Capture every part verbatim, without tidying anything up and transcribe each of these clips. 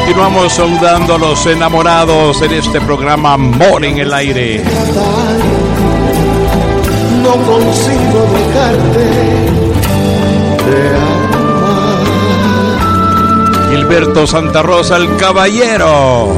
Continuamos saludando a los enamorados en este programa Amor en el Aire. No consigo dejarte de amar. Gilberto Santa Rosa, el caballero,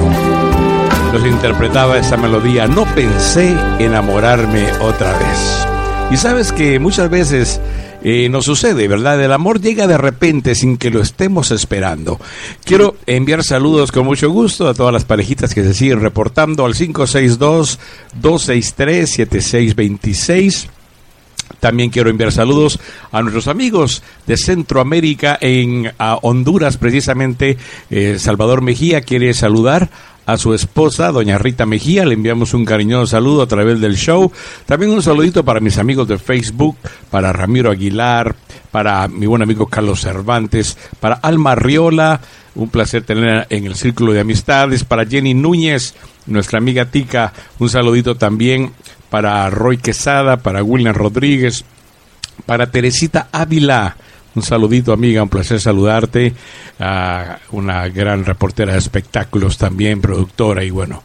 nos interpretaba esa melodía. No pensé enamorarme otra vez. Y sabes que muchas veces Eh, nos sucede, ¿verdad? El amor llega de repente sin que lo estemos esperando. Quiero enviar saludos con mucho gusto a todas las parejitas que se siguen reportando al cinco seis dos, dos seis tres, siete seis dos seis. También quiero enviar saludos a nuestros amigos de Centroamérica, en a Honduras precisamente. eh, Salvador Mejía quiere saludar a su esposa, doña Rita Mejía. Le enviamos un cariñoso saludo a través del show. También un saludito para mis amigos de Facebook, para Ramiro Aguilar, para mi buen amigo Carlos Cervantes, para Alma Riola, un placer tenerla en el círculo de amistades, para Jenny Núñez, nuestra amiga Tica, un saludito también para Roy Quesada, para William Rodríguez, para Teresita Ávila. Un saludito, amiga, un placer saludarte. Uh, una gran reportera de espectáculos también, productora, y bueno,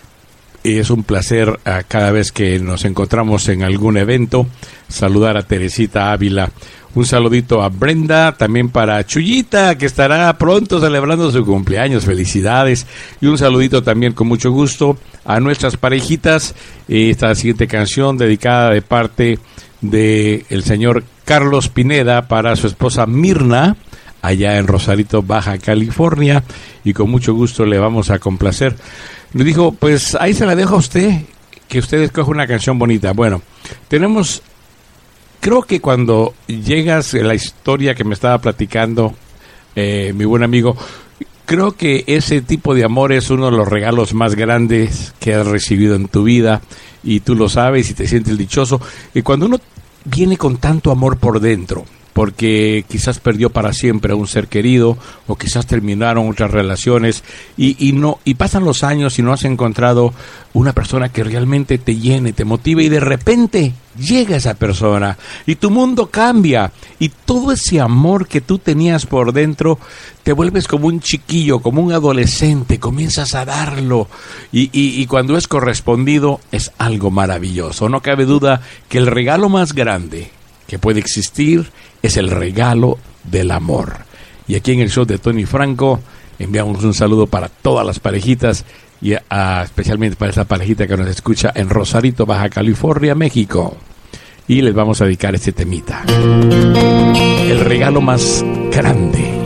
es un placer uh, cada vez que nos encontramos en algún evento, saludar a Teresita Ávila. Un saludito a Brenda, también para Chuyita, que estará pronto celebrando su cumpleaños. Felicidades. Y un saludito también con mucho gusto a nuestras parejitas. Esta siguiente canción dedicada de parte de el señor Carlos Pineda para su esposa Mirna, allá en Rosarito, Baja California, y con mucho gusto le vamos a complacer. Le dijo, pues ahí se la dejo a usted, que usted escoja una canción bonita. Bueno, tenemos, creo que cuando llegas a la historia que me estaba platicando eh, mi buen amigo, creo que ese tipo de amor es uno de los regalos más grandes que has recibido en tu vida, y tú lo sabes y te sientes dichoso. Y cuando uno viene con tanto amor por dentro, porque quizás perdió para siempre a un ser querido, o quizás terminaron otras relaciones, y, y no y pasan los años y no has encontrado una persona que realmente te llene, te motive, y de repente llega esa persona y tu mundo cambia, y todo ese amor que tú tenías por dentro te vuelves como un chiquillo, como un adolescente, comienzas a darlo, y, y, y cuando es correspondido es algo maravilloso. No cabe duda que el regalo más grande que puede existir es el regalo del amor. Y aquí en el show de Tony Franco enviamos un saludo para todas las parejitas, y a, a, especialmente para esa parejita que nos escucha en Rosarito, Baja California, México. Y les vamos a dedicar este temita, el regalo más grande